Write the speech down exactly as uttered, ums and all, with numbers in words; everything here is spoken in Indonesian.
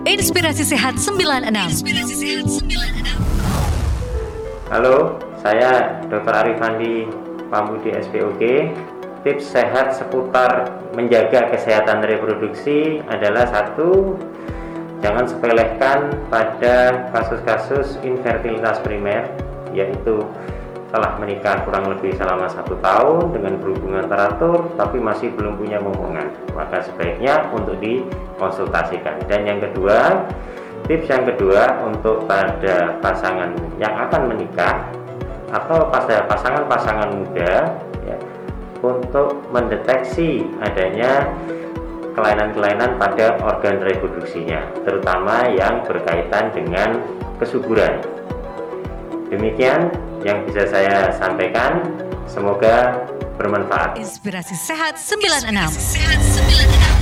Inspirasi Sehat sembilan enam. Halo, saya dokter Arifandi Pambudi S P O G. Tips sehat seputar menjaga kesehatan reproduksi adalah satu, jangan sepelekan pada kasus-kasus infertilitas primer, yaitu telah menikah kurang lebih selama satu tahun dengan berhubungan teratur tapi masih belum punya momongan, maka sebaiknya untuk dikonsultasikan. Dan yang kedua, tips yang kedua untuk pada pasangan yang akan menikah atau pada pasangan-pasangan muda ya, untuk mendeteksi adanya kelainan-kelainan pada organ reproduksinya, terutama yang berkaitan dengan kesuburan. Demikian yang bisa saya sampaikan, semoga bermanfaat. Inspirasi Sehat sembilan enam. Sehat sembilan enam.